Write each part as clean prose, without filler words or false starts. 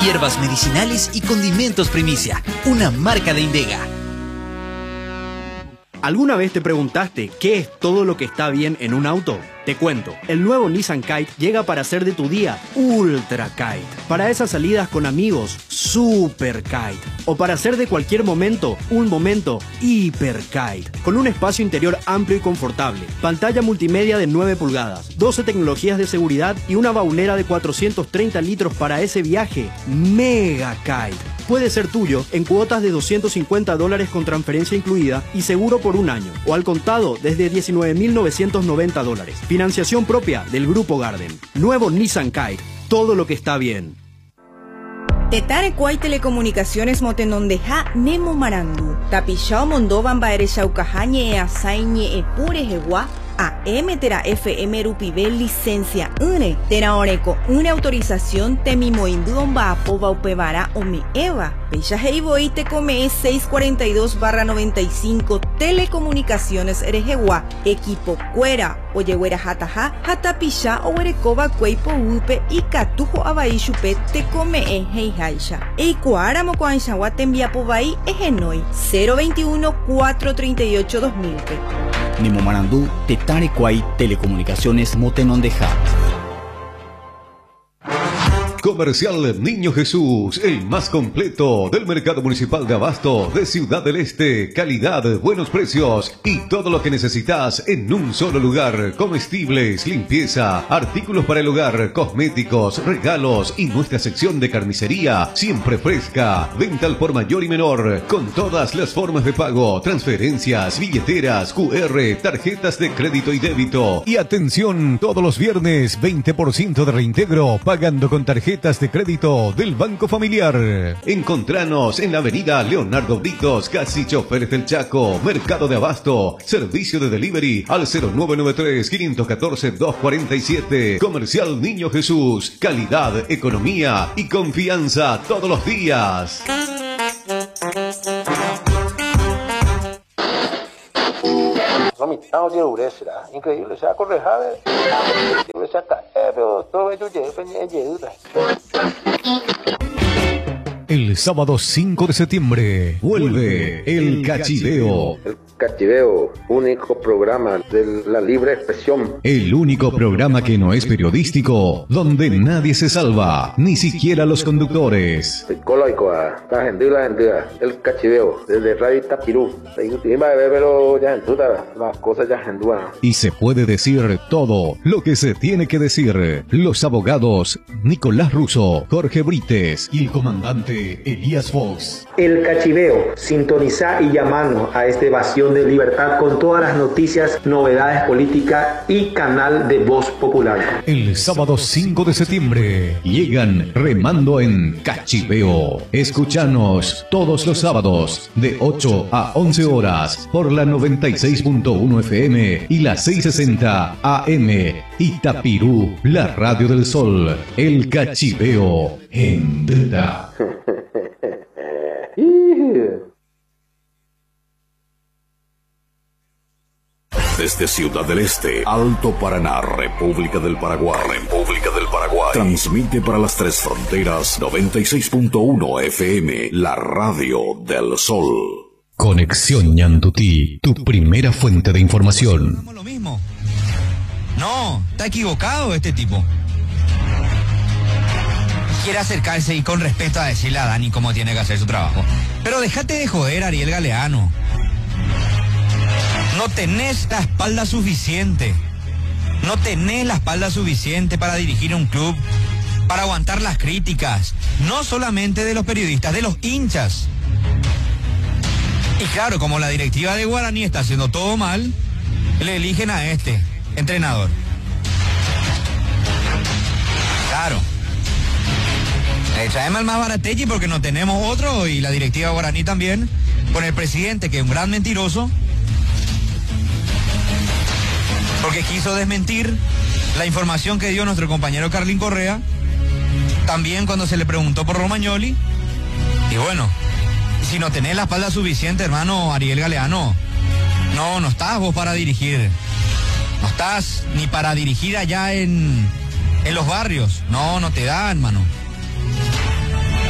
hierbas medicinales y condimentos primicia, una marca de Indega. ¿Alguna vez te preguntaste qué es todo lo que está bien en un auto? Te cuento, el nuevo Nissan Kite llega para hacer de tu día Ultra Kite. Para esas salidas con amigos, Super Kite. O para hacer de cualquier momento, un momento Hiper Kite. Con un espacio interior amplio y confortable, pantalla multimedia de 9 pulgadas, 12 tecnologías de seguridad y una baulera de 430 litros para ese viaje Mega Kite. Puede ser tuyo en cuotas de $250 con transferencia incluida y seguro por un año, o al contado desde $19.990. Financiación propia del Grupo Garden. Nuevo Nissan Kite. Todo lo que está bien. Tetare Kuai Telecomunicaciones Motenondeja Nemo Marandu. Tapishao Mondovan Baere Shaukahañe e Asaiñe e Pure Hewa. AM Tera FM Rupivel licencia une Tera Oreco une autorización Temimoinduon Bapo Baupevara Omi Eva Pecha Heiboi te come 642/95 Telecomunicaciones Erejewa Equipo Cuera Oyehuera Hataja Hatapisha Owerekoba Cueipo Upe y Catujo Abaishupe te come Heijaisha Eikuara Mocoanshawa Tembiapo Bai Egenoi 021-438-2000 Nemo Marandú, Tetare Kuai Telecomunicaciones Motenondeja. Comercial Niño Jesús, el más completo del mercado municipal de abasto de Ciudad del Este. Calidad, buenos precios y todo lo que necesitas en un solo lugar. Comestibles, limpieza, artículos para el hogar, cosméticos, regalos y nuestra sección de carnicería siempre fresca. Venta al por mayor y menor con todas las formas de pago, transferencias, billeteras, QR, tarjetas de crédito y débito. Y atención, todos los viernes 20% de reintegro pagando con tarjetas de crédito del Banco Familiar. Encontranos en la avenida Leonardo Britos, casi Choferes del Chaco, Mercado de Abasto. Servicio de delivery al 0993-514-247. Comercial Niño Jesús. Calidad, economía y confianza todos los días. Increíble, o sea, correjada. Pero todo ello El sábado 5 de septiembre vuelve el Cachiveo. El Cachiveo, único programa de la libre expresión. El único programa que no es periodístico, donde nadie se salva, ni siquiera los conductores. El Cachiveo, desde Radio Tapirú. Pero ya las cosas ya en duda. Y se puede decir todo lo que se tiene que decir. Los abogados Nicolás Russo, Jorge Brites y el comandante Elías Fox. El Cachiveo, sintoniza y llamanos a esta evasión de libertad con todas las noticias, novedades políticas y canal de Voz Popular. El sábado 5 de septiembre llegan remando en Cachiveo. Escúchanos todos los sábados de 8 a 11 horas por la 96.1 FM y la 660 AM. Itapirú, la radio del sol. El Cachiveo en Delta. Desde Ciudad del Este, Alto Paraná, República del Paraguay. Transmite para las tres fronteras 96.1 FM, la radio del sol. Conexión Ñandutí, tu primera fuente de información. Lo mismo. No, está equivocado este tipo. Quiere acercarse y con respeto a decirle a Dani cómo tiene que hacer su trabajo. Pero déjate de joder, Ariel Galeano. No tenés la espalda suficiente. No tenés la espalda suficiente para dirigir un club, para aguantar las críticas, no solamente de los periodistas, de los hinchas. Y claro, como la directiva de Guaraní está haciendo todo mal, le eligen a este entrenador. Claro. Le traemos al más barategui porque no tenemos otro, y la directiva de Guaraní también, con el presidente que es un gran mentiroso, porque quiso desmentir la información que dio nuestro compañero Carlín Correa, también cuando se le preguntó por Romagnoli. Y bueno, si no tenés la espalda suficiente, hermano Ariel Galeano, no estás vos para dirigir. No estás ni para dirigir allá en los barrios. No te da, hermano.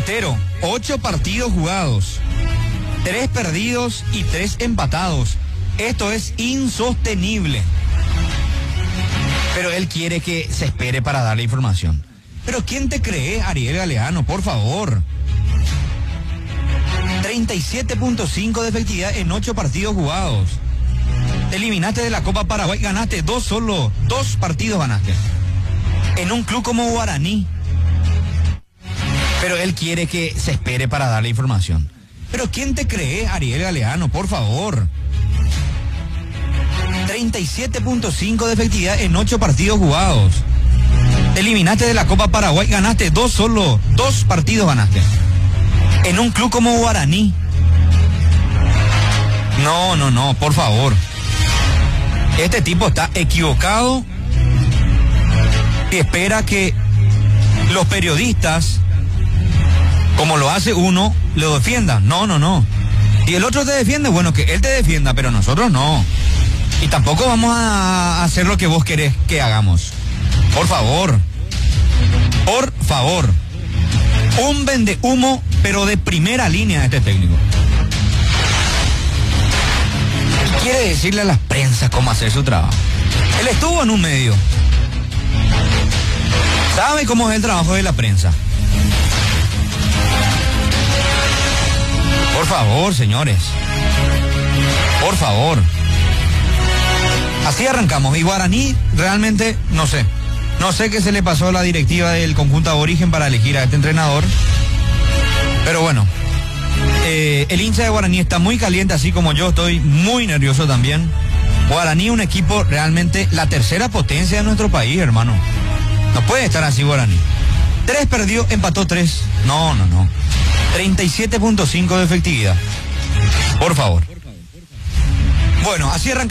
Reitero, 8 partidos jugados, 3 perdidos y 3 empatados. Esto es insostenible. Pero él quiere que se espere para darle información. Pero ¿quién te cree, Ariel Galeano? Por favor. 37.5 de efectividad en 8 partidos jugados. Te eliminaste de la Copa Paraguay, ganaste 2 partidos ganaste. En un club como Guaraní. Pero él quiere que se espere para darle información. Pero ¿quién te cree, Ariel Galeano? Por favor. 37.5 de efectividad en 8 partidos jugados. Te eliminaste de la Copa Paraguay, ganaste 2 partidos ganaste. En un club como Guaraní. No, por favor. Este tipo está equivocado y espera que los periodistas, como lo hace uno, lo defiendan. No. Y el otro te defiende, bueno, que él te defienda, pero nosotros no. Y tampoco vamos a hacer lo que vos querés que hagamos. Por favor. Por favor. Un vendehumo, pero de primera línea este técnico. Y quiere decirle a las prensas cómo hacer su trabajo. Él estuvo en un medio. Sabe cómo es el trabajo de la prensa. Por favor, señores. Por favor. Así arrancamos. Y Guaraní, realmente, no sé. No sé qué se le pasó a la directiva del conjunto aborigen para elegir a este entrenador. Pero bueno, el hincha de Guaraní está muy caliente, así como yo estoy muy nervioso también. Guaraní, un equipo realmente la tercera potencia de nuestro país, hermano. No puede estar así Guaraní. 3 perdió, empató 3. No. 37.5 de efectividad. Por favor. Bueno, así arranca.